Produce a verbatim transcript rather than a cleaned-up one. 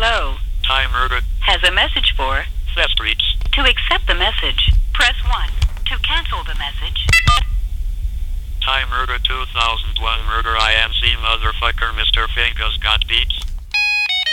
Hello. Time Murder Has a message for. Theft Streets. To accept the message, press one. To cancel the message. Time Murder two thousand one Murder I M C motherfucker Mister Fingers got beats.